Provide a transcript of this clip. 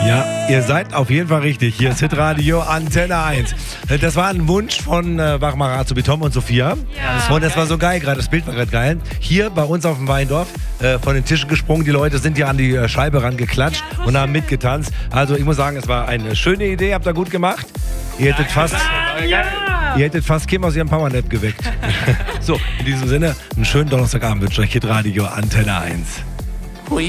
Ja, ihr seid auf jeden Fall richtig. Hier ist Hitradio Antenne 1. Das war ein Wunsch von Wachmacher zu Tom und Sophia. Ja, und das war so geil gerade, das Bild war gerade geil. Hier bei uns auf dem Weindorf von den Tischen gesprungen, die Leute sind hier an die Scheibe rangeklatscht und haben mitgetanzt. Also ich muss sagen, es war eine schöne Idee, habt ihr gut gemacht. Ihr hättet fast Kim aus ihrem Powernap geweckt. So, in diesem Sinne, einen schönen Donnerstagabend wünsche ich euch Hitradio Antenne 1.